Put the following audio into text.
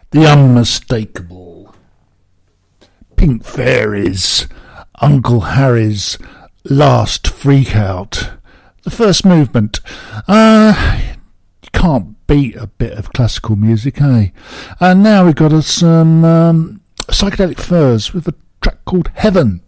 The unmistakable Pink Fairies, Uncle Harry's Last Freakout. The first movement. You can't beat a bit of classical music, eh? And now we've got some Psychedelic Furs with a track called Heaven.